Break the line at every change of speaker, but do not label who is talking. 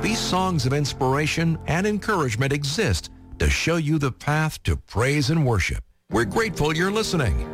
These songs of inspiration and encouragement exist to show you the path to praise and worship. We're grateful you're listening.